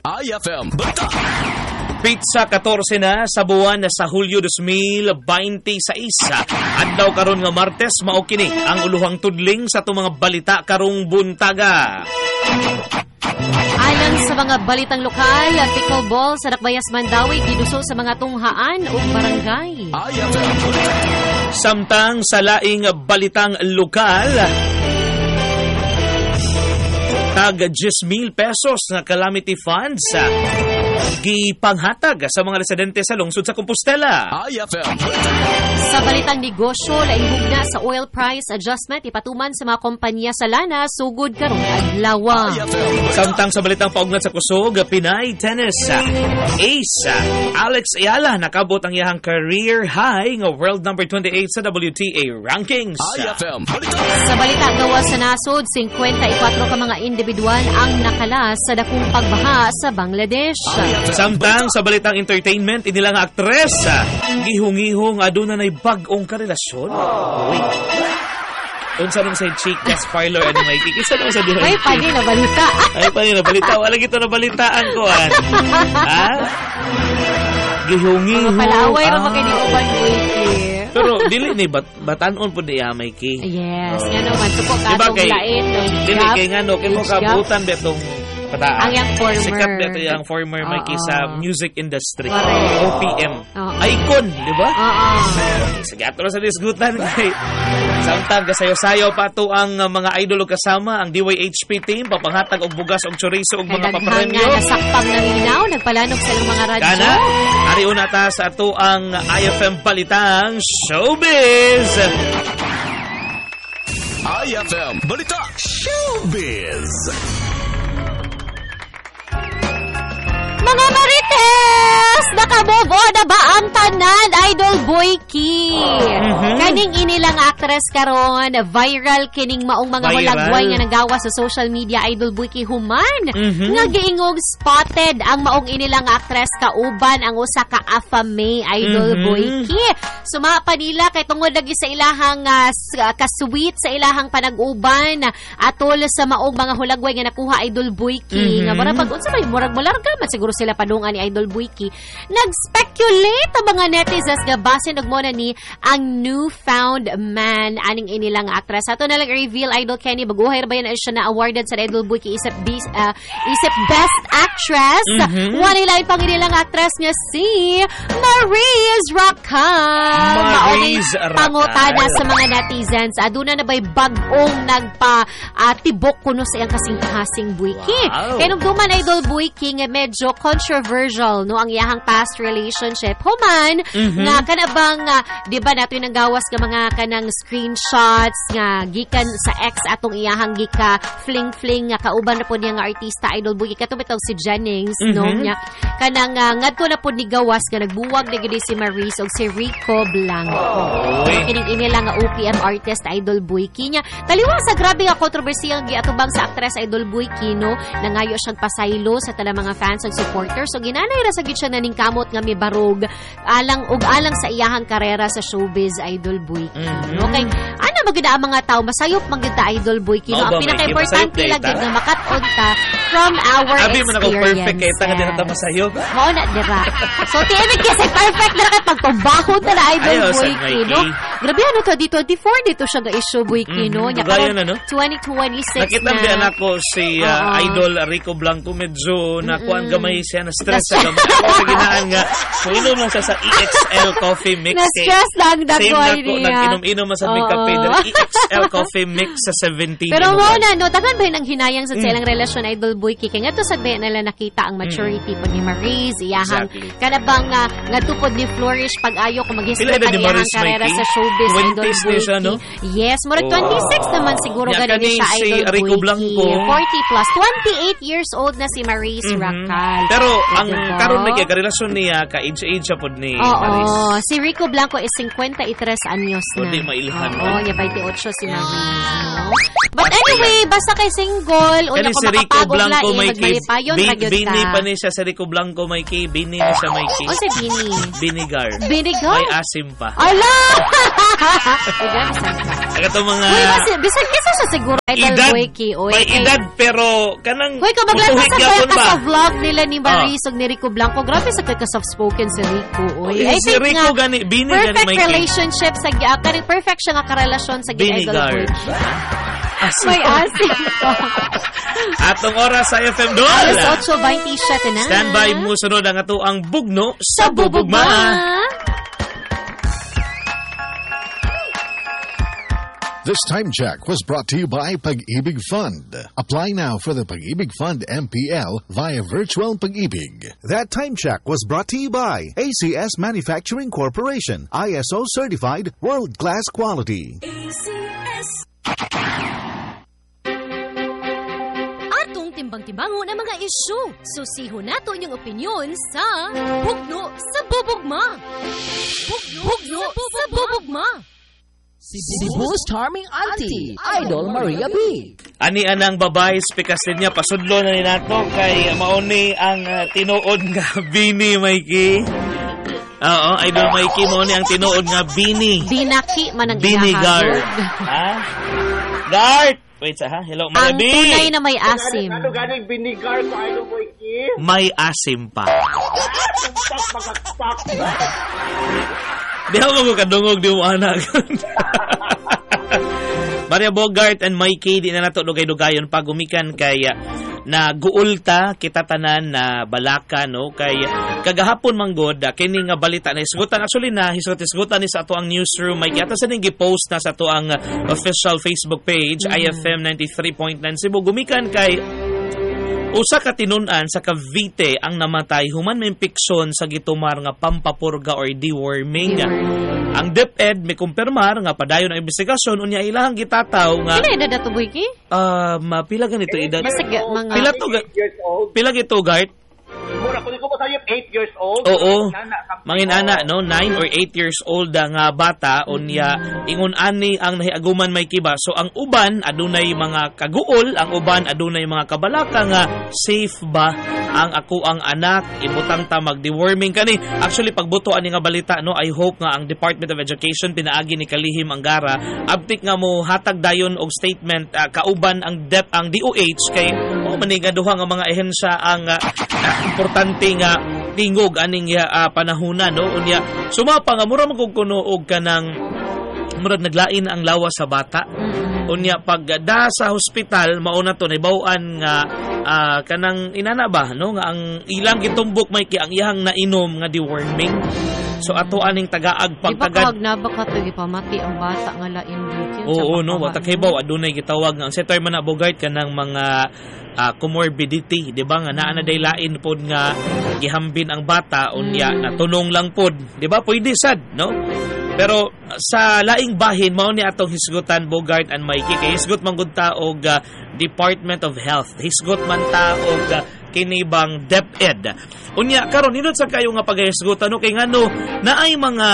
IFM Balita. Pizza 14 na sa buwan sa Hulyo 2026. Adlaw karon nga Martes mao kini ang uluhang tudling sa itong mga balita karong buntaga. Alang sa mga balitang lokal, pickleball sa Dakbayas Mandawi giduso sa mga tunghaan o barangay. IFM Balita. Samtang sa laing balitang lokal, tag 10,000 pesos na calamity funds gipanghatag sa mga residente sa lungsod sa Compostela. IFM. Sa balitang negosyo, lainhog na sa oil price adjustment ipatuman sa mga kompanya sa lana sugod karong adlaw. Samtang sa balitang paugnat sa kusog, Pinay tennis ace Alex Ayala nakabot ang iyang career high nga world number 28 sa WTA rankings. IFM. Sa balita gawas sa nasod, 54 ka mga individual ang nakalas sa dakong pagbaha sa Bangladesh. Samtang sa balitang entertainment, inilang aktres gihungihong aduna nay bag-ong karelasyon. Wait. Unsa nung sa chicas parlor ano may kikisa nung sa diha. Ay, pani na balita. Ay, pani na balita. Wala gito na balitaan ko. Ha? Gihungihong. Palaway ra makiniuban wiki. Pero dili ni batanon po niya may ki. Yes, nga naman suko ka diba tong lain no. Dili kay ngano kay mo kabutan betong ang yang former. Sikat dito yung former Mikey sa music industry. Correct. OPM. Icon, di ba? Sige, ato na sa disgutan. Samtang kasayo-sayo pa ito ang mga idol kasama, ang DYHP team, papanghatag og bugas og chorizo og mga papremyo. Kaya nasakpang ng linaw, nagpalanog sa mga radyo. Kana, ariuna ta sa ito ang IFM Balitang Showbiz. IFM Balita Showbiz. Mga Marites! Naka-move on na ba ang tanan, Idol Boyki? Kaning inilang actress karon viral kining maong mga hulagway nga nagawa sa social media, Idol Boyki human. Nga giingog spotted ang maong inilang actress kauban ang usa ka afame, Idol Boyki. Suma pa nila kay tungod lagi sa ilahang ka-sweet sa ilahang panag-uban atol sa maong mga hulagway nga nakuha, Idol Boyki. Nga mura pag unsa may murag malarga man siguro sila padungan ni Idol Boyki. Nag-speculate ang mga netizens nga basin og mo na ni ang newfound man aning inilang actress. Ato na lang reveal, Idol Kenny, baguhay ra ba yan siya na awarded sa Idol Boyki isip Best Actress. Wala lain pang inilang actress nga si Maurice Racal. Maurice Racal. Pangutana sa mga netizens. Aduna na ba'y bagong tibok kuno sa iyang kasing-kasing Boyki. Kaya nung duman Idol Boyki nga medyo controversial no ang iyahang past relationship human nga kanabang di ba nato yung gawas nga mga kanang screenshots nga gikan sa ex atong iyahang gika fling nga kauban na po niya nga artista, Idol Boyki katong bitaw si Jennings no nya kanang ngadto na po ni gawas nga nagbuwag na gid si Maurice og si Rico Blanco kining inila nga OPM artist, Idol Boyki nya taliwa sa grabe nga kontrobersiya ang giatubang sa actress, Idol Boyki no nangayo siyang pasaylo sa talang mga fans ug supporters. So ginanay ra sa gid siya naningkamot nga mibarog alang sa iyahang karera sa showbiz, Idol Boyki. Okay. Ana magid ang mga tao masayop magid ta, Idol Boyki. No, ang pinaka-importante lang gid nga makat-on ta from our Abi man ako perfect kay ta nga dira ta masayop. Mao na dira. So tiibig kasi perfect na kay pagpabahon ta na, Idol Boyki, no. Grabe ano to di 24 dito siya ga issue, Boyki, no. Nya karon 2026 nakita na. Nakita ako si Idol Rico Blanco medyo nakuan gamay siya na stress sa gamay. Ako ginaan nga inom lang siya sa EXL coffee mix. Na-stress lang dagway niya. Nag-inom sa may kape dahil EXL coffee mix sa 17. Pero mo na, no, tagan ba nang hinayang sa silang relasyon, Idol Boyki? Kaya nga to sa bayan nila nakita ang maturity po ni Maurice, iyahang kanabang nga tupod ni flourish pag-ayo kung mag-history pa iyahang karera sa showbiz, Idol Boyki. Siya, no? Yes, murag 26 naman siguro ganun siya, Idol Rico Boyki. Blanco. 40 plus. 28 years old na si Maurice Racal. Pero ang karon na kaya karelasyon niya ka age siya pod ni Maurice. Oo, si Rico Blanco is 53 anyos na. Hindi mailhan. Oo, niya ba 28 si Maris, no? But anyway, basta kay single, unya Kani ko si Rico makapagog Blanco lain, may nagmalipayon, ragyod ka. Bini pa ni siya si Rico Blanco may key. Bini ni siya may key. O si Bini? Binigar. Binigar? May asim pa. Ala! Ito mga Uy, bisan kisa siya siguro idol edad. boy ki. Uy, May edad pero kanang Hoy, kabaglata butuhig sa yapon kwenta ba? sa vlog nila ni Maris ug ni Rico Blanco. Grabe sa kay ka-soft-spoken si Rico. Uy, I Si think Rico nga, gani, Bini gani perfect may key. relationship sa perfect siya nga karelasyon sa Binigar. idol boy. Asim. May asin pa. Atong oras sa FM Dol. Alas 8:27 na. Stand by mo sunod ang ato ang bugno sa bubugma. This time check was brought to you by Pag-ibig Fund. Apply now for the Pag-ibig Fund MPL via Virtual Pag-ibig. That time check was brought to you by ACS Manufacturing Corporation, ISO certified, world-class quality. Atong timbang-timbango ng mga isyu. Susiho nato inyong opinyon sa Bugno sa Bubugma. Bugno sa Bubugma. Si Cebu's charming auntie, Idol Maria B. Ani anang babae spikasin niya pasudlo na ni nato kay mauni ang tinuod nga Bini Mikey. Oo, Idol Mikey mo ni ang tinuod nga Bini. Binaki man ang Binigar. ihahagod. Ha? Gart! Wait sa ha? Hello, Ang Marabi! tunay na may asim. Ano ganing binigar ko ano mo iki? May asim pa. Tumpak magakpak. Di ako kadungog di mo anak. Maria Bogart and Mikey, di na nato dugay-dugayon pag umikan kay na guulta kita tanan na balaka no kay kagahapon manggod kini nga balita na hisgutan actually na hisgutan ni sa ato ang newsroom Mikey ata sa ning gi-post na sa ato ang official Facebook page IFM 93.9 Cebu gumikan kay usa ka tinun-an sa Cavite ang namatay human may infeksyon sa gitumar nga pampapurga or deworming. Ang DepEd may kumpirmar nga padayon ang investigasyon unya ilahang gitataw nga Pila edad ato boy ki? pila ganito edad? Basta mga Pila to 8 years old. pila gito Gart? Mura ko ko sa 8 years old. Oo. Mangin-ana no 9 or 8 years old nga bata unya ingon ani ang nahiaguman may kiba. So ang uban adunay mga kaguol, ang uban adunay mga kabalaka nga safe ba ang ako ang anak ibutang ta mag-deworming kani. Actually pagbuto ani nga balita no I hope nga ang Department of Education pinaagi ni Kalihim Angara abtik nga mo hatag dayon og statement kauban ang DOH kay maniga duha nga mga ehensya ang importante nga tingog aning panahuna no unya sumapa nga mura magkuno og kanang murag naglain ang lawas sa bata unya pagda sa hospital mauna to naibaw-an nga kanang inana ba no nga ang ilang gitumbok may ki ang iyang nainom nga deworming so ato aning tagaag pagtagad na baka to gipamati ang bata nga lain dito. oo no wa takibaw adunay gitawag nga ang setter man na Bogart kanang mga comorbidity, di ba nga naa na day lain pod nga gihambin ang bata unya natulong lang pod, di ba? Pwede sad, no? Pero sa laing bahin mao ni atong hisgutan Bogart and Mikey kay hisgot man gud ta og Department of Health. Hisgot man ta og kinibang DepEd. Unya karon hinod sa kayo nga paghisgutan no kay ngano naay mga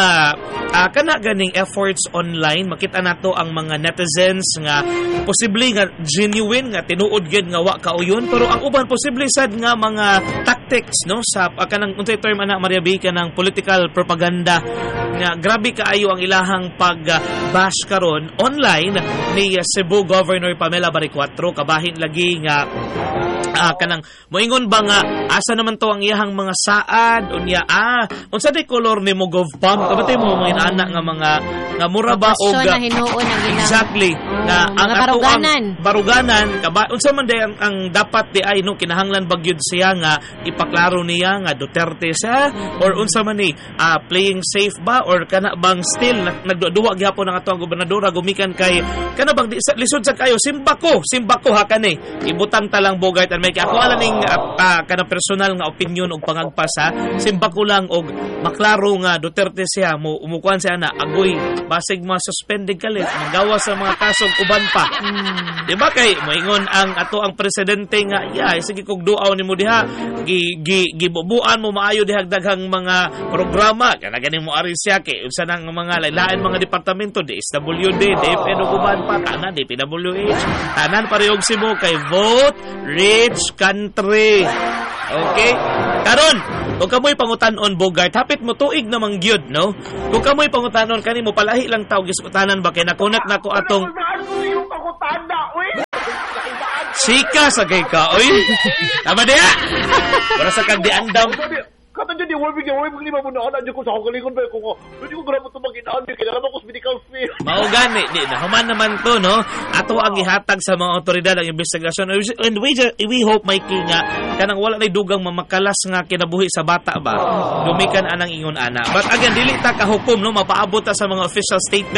kana ganing efforts online makita nato ang mga netizens nga posible nga genuine nga tinuod gyud nga wa kauyon pero ang uban posible sad nga mga tactics no sa kanang unsay term ana Maria B kanang political propaganda nga grabe kaayo ang ilahang pag-bash karon online ni Cebu Governor Pamela Baricuatro kabahin lagi nga kanang moingon ba nga asa naman to ang iyahang mga saad unya unsa day color nimo govpam kabati mo mga anak nga mga nga mura ba og na hinuon ang ilang exactly na ang mga ato baruganan. ang baruganan unsa man day ang dapat di ay no kinahanglan bagyud siya nga ipaklaro niya nga Duterte siya or unsa man ni playing safe ba or kana bang still nagduwa gyapon ang ato ang gobernadora gumikan kay kana bang lisod sa kayo simba ko ha kani ibutang talang Bogart and like ako ala ning kanang personal nga opinion og pangagpasa, simba ko lang og maklaro nga Duterte siya mo umukuan siya na agoy basig ma-suspended kalit magawa sa mga kasong uban pa. Di ba kay moingon ang ato ang presidente nga sige kog duaw nimo diha gibubuan mo maayo diha daghang mga programa kana gani mo ari siya kay unsa nang mga lain mga departamento DSWD, DepEd ug uban pa tanan DPWH tanan parehog simo kay vote rich country. Okay? Karon, kung kamoy pangutan-on Bogart, hapit mo tuig na mangyud, no? Kung kamoy pangutan-on kani mo palahi lang tawag gisutanan ba kay nakunat nako atong Sika sa kay ka, oy. Tama diha. Para sa kag diandam. Kata dyan, wala lima mo na anak ko sa akong kalingon ba ko. Hindi ko grabe ito mag-inaan. Kailangan ako sa medical field. Maugan, nahuman naman to, no? Ato ang ihatag sa mga otoridad ang investigasyon. And we hope, Mikey, nga, kanang wala na dugang mamakalas nga kinabuhi sa bata ba? Dumikan anang ingon ana. But again, dili ta kahukom, no? Mapaabot ta sa mga official statement.